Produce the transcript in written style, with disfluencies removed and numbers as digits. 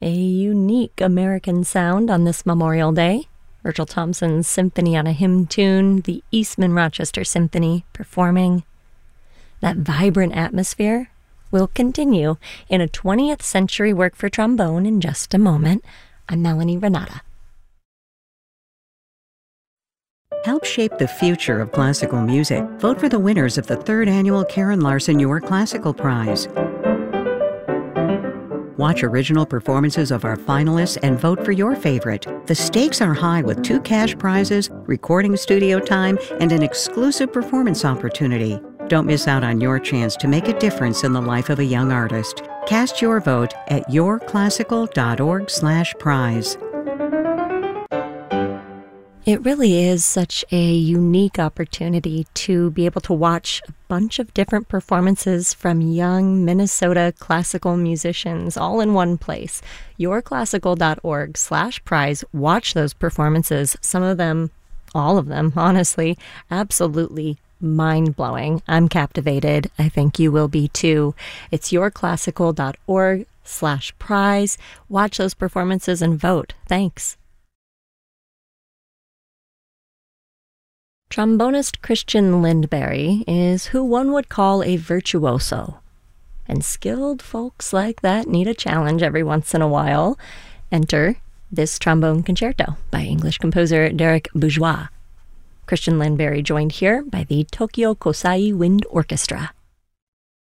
A unique American sound on this Memorial Day. Virgil Thomson's Symphony on a Hymn Tune, the Eastman Rochester Symphony performing. That vibrant atmosphere will continue in a 20th century work for trombone in just a moment. I'm Melanie Renata. Help shape the future of classical music. Vote for the winners of the 3rd annual Karen Larson Your Classical Prize. Watch original performances of our finalists and vote for your favorite. The stakes are high with 2 cash prizes, recording studio time, and an exclusive performance opportunity. Don't miss out on your chance to make a difference in the life of a young artist. Cast your vote at yourclassical.org/prize. It really is such a unique opportunity to be able to watch a bunch of different performances from young Minnesota classical musicians all in one place. yourclassical.org/prize. Watch those performances. Some of them, all of them, honestly, absolutely mind-blowing. I'm captivated. I think you will be too. It's yourclassical.org/prize. Watch those performances and vote. Thanks. Trombonist Christian Lindberry is who one would call a virtuoso. And skilled folks like that need a challenge every once in a while. Enter this trombone concerto by English composer Derek Bourgeois. Christian Lindberry joined here by the Tokyo Kosai Wind Orchestra.